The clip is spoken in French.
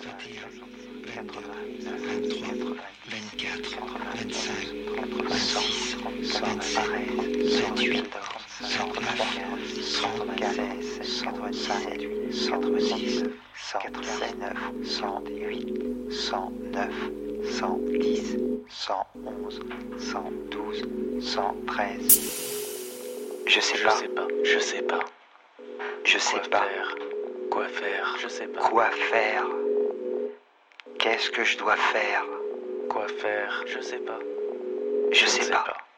Je sais pas. Quoi faire, je sais pas. Quoi faire? Qu'est-ce que je dois faire? Quoi faire, je sais pas. Je sais pas.